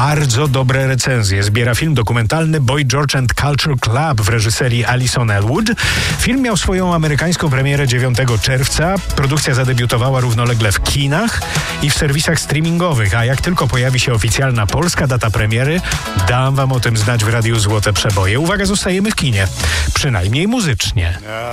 bardzo dobre recenzje zbiera film dokumentalny Boy George and Culture Club w reżyserii Alison Elwood. Film miał swoją amerykańską premierę 9 czerwca. Produkcja zadebiutowała równolegle w kinach i w serwisach streamingowych, a jak tylko pojawi się oficjalna polska data premiery, dam wam o tym znać w Radiu Złote Przeboje. Uwaga, zostajemy w kinie. Przynajmniej muzycznie.